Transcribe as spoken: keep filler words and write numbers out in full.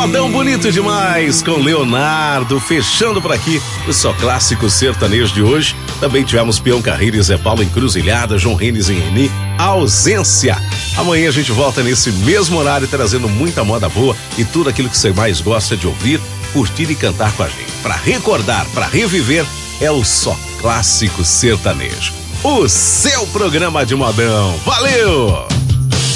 Modão bonito demais com Leonardo, fechando por aqui o Só Clássico Sertanejo de hoje. Também tivemos Peão Carreiro e Zé Paulo, Encruzilhada, João Renes e Reni, Ausência. Amanhã a gente volta nesse mesmo horário trazendo muita moda boa e tudo aquilo que você mais gosta de ouvir, curtir e cantar com a gente. Para recordar, para reviver, é o Só Clássico Sertanejo. O seu programa de modão. Valeu!